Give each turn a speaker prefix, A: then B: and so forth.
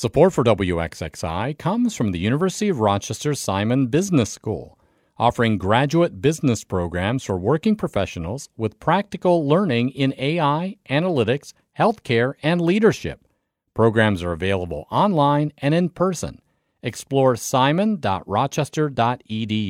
A: Support for WXXI comes from the University of Rochester Simon Business School, offering graduate business programs for working professionals with practical learning in AI, analytics, healthcare, and leadership. Programs are available online and in person. Explore simon.rochester.edu.